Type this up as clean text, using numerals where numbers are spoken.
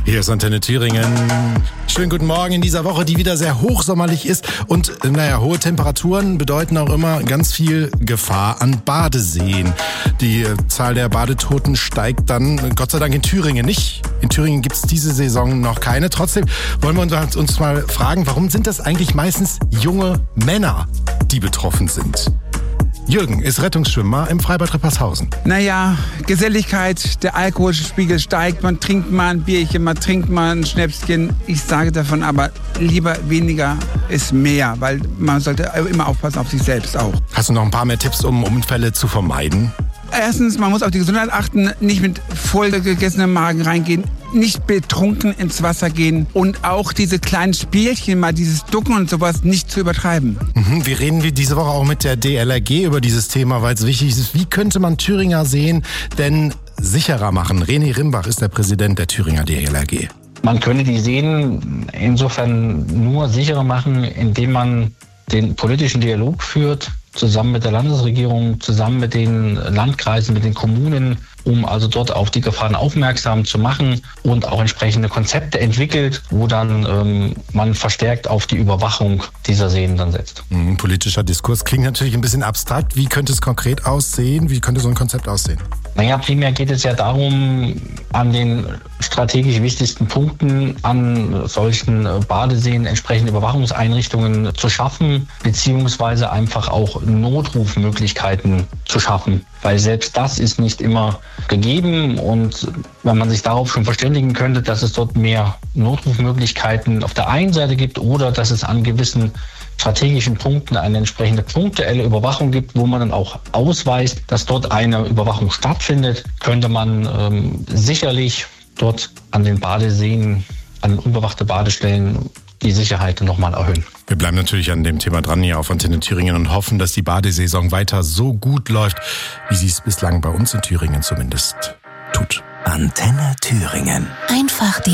Hier ist Antenne Thüringen. Schönen guten Morgen in dieser Woche, die wieder sehr hochsommerlich ist. Und hohe Temperaturen bedeuten auch immer ganz viel Gefahr an Badeseen. Die Zahl der Badetoten steigt dann, Gott sei Dank, in Thüringen nicht. In Thüringen gibt es diese Saison noch keine. Trotzdem wollen wir uns mal fragen, warum sind das eigentlich meistens junge Männer, die betroffen sind? Jürgen ist Rettungsschwimmer im Freibad Rippershausen. Naja, Geselligkeit, der Alkoholspiegel steigt, man trinkt mal ein Bierchen, man trinkt mal ein Schnäpschen. Ich sage davon aber, lieber weniger ist mehr, weil man sollte immer aufpassen auf sich selbst auch. Hast du noch ein paar mehr Tipps, um Unfälle zu vermeiden? Erstens, man muss auf die Gesundheit achten, nicht mit vollgegessenem Magen reingehen, nicht betrunken ins Wasser gehen und auch diese kleinen Spielchen, mal dieses Ducken und sowas, nicht zu übertreiben. Wir reden diese Woche auch mit der DLRG über dieses Thema, weil es wichtig ist. Wie könnte man Thüringer Seen denn sicherer machen? René Rimbach ist der Präsident der Thüringer DLRG. Man könnte die Seen insofern nur sicherer machen, indem man den politischen Dialog führt, zusammen mit der Landesregierung, zusammen mit den Landkreisen, mit den Kommunen, um also dort auf die Gefahren aufmerksam zu machen und auch entsprechende Konzepte entwickelt, wo dann man verstärkt auf die Überwachung dieser Seen dann setzt. Politischer Diskurs klingt natürlich ein bisschen abstrakt. Wie könnte es konkret aussehen? Wie könnte so ein Konzept aussehen? Naja, primär geht es ja darum, an den strategisch wichtigsten Punkten an solchen Badeseen entsprechende Überwachungseinrichtungen zu schaffen, beziehungsweise einfach auch Notrufmöglichkeiten zu schaffen. Weil selbst das ist nicht immer gegeben und wenn man sich darauf schon verständigen könnte, dass es dort mehr Notrufmöglichkeiten auf der einen Seite gibt oder dass es an gewissen strategischen Punkten eine entsprechende punktuelle Überwachung gibt, wo man dann auch ausweist, dass dort eine Überwachung stattfindet, könnte man sicherlich dort an den Badeseen, an unbewachte Badestellen die Sicherheit nochmal erhöhen. Wir bleiben natürlich an dem Thema dran hier auf Antenne Thüringen und hoffen, dass die Badesaison weiter so gut läuft, wie sie es bislang bei uns in Thüringen zumindest tut. Antenne Thüringen. Einfach die